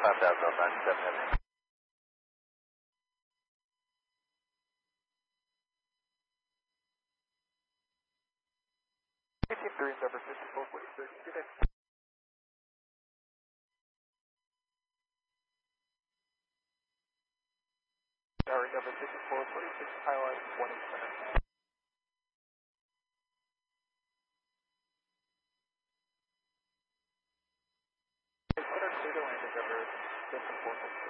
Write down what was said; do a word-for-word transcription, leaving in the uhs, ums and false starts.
five thousand nine seven. eighteen three, number fifty-four forty-six, good day. Tower number fifty-four forty-six, highline one eight seven. Consider data landing over fifty-four forty-six.